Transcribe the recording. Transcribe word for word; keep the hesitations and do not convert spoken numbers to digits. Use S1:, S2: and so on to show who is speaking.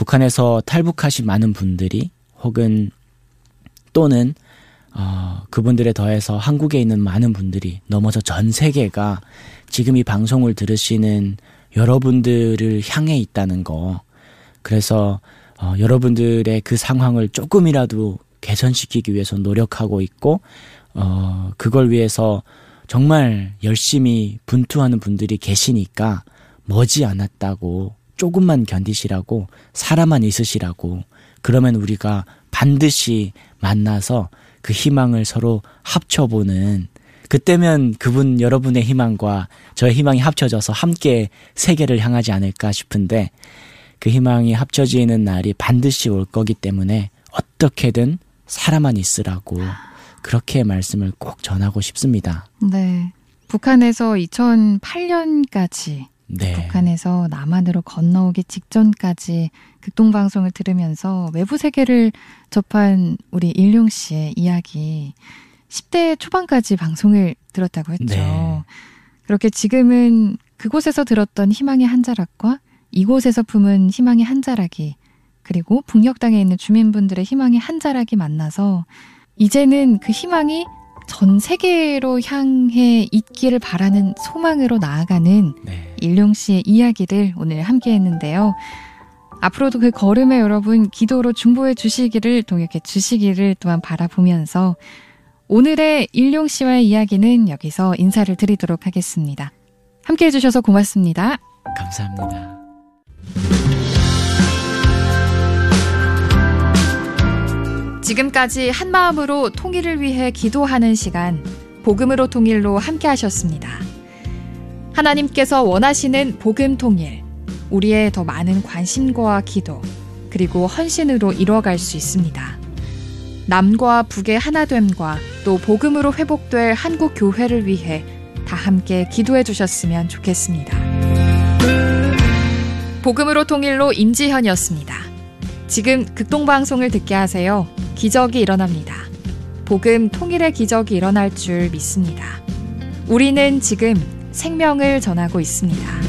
S1: 북한에서 탈북하신 많은 분들이 혹은 또는 어, 그분들에 더해서 한국에 있는 많은 분들이 넘어서 전 세계가 지금 이 방송을 들으시는 여러분들을 향해 있다는 거. 그래서 어, 여러분들의 그 상황을 조금이라도 개선시키기 위해서 노력하고 있고 어, 그걸 위해서 정말 열심히 분투하는 분들이 계시니까 머지않았다고 조금만 견디시라고 살아만 있으시라고 그러면 우리가 반드시 만나서 그 희망을 서로 합쳐보는 그때면 그분 여러분의 희망과 저의 희망이 합쳐져서 함께 세계를 향하지 않을까 싶은데 그 희망이 합쳐지는 날이 반드시 올 거기 때문에 어떻게든 살아만 있으라고 그렇게 말씀을 꼭 전하고 싶습니다.
S2: 네, 북한에서 이천팔 년까지
S1: 네.
S2: 북한에서 남한으로 건너오기 직전까지 극동방송을 들으면서 외부 세계를 접한 우리 일용 씨의 이야기 십 대 초반까지 방송을 들었다고 했죠.
S1: 네.
S2: 그렇게 지금은 그곳에서 들었던 희망의 한 자락과 이곳에서 품은 희망의 한 자락이 그리고 북녘 땅에 있는 주민분들의 희망의 한 자락이 만나서 이제는 그 희망이 전 세계로 향해 있기를 바라는 소망으로 나아가는
S1: 네.
S2: 일용 씨의 이야기를 오늘 함께 했는데요. 앞으로도 그 걸음에 여러분 기도로 중보해 주시기를 동역해 주시기를 또한 바라보면서 오늘의 일용 씨와의 이야기는 여기서 인사를 드리도록 하겠습니다. 함께 해주셔서 고맙습니다.
S1: 감사합니다.
S2: 지금까지 한마음으로 통일을 위해 기도하는 시간, 복음으로 통일로 함께 하셨습니다. 하나님께서 원하시는 복음 통일, 우리의 더 많은 관심과 기도, 그리고 헌신으로 이루어갈 수 있습니다. 남과 북의 하나됨과 또 복음으로 회복될 한국 교회를 위해 다 함께 기도해 주셨으면 좋겠습니다. 복음으로 통일로 임지현이었습니다. 지금 극동방송을 듣게 하세요. 기적이 일어납니다. 복음 통일의 기적이 일어날 줄 믿습니다. 우리는 지금 생명을 전하고 있습니다.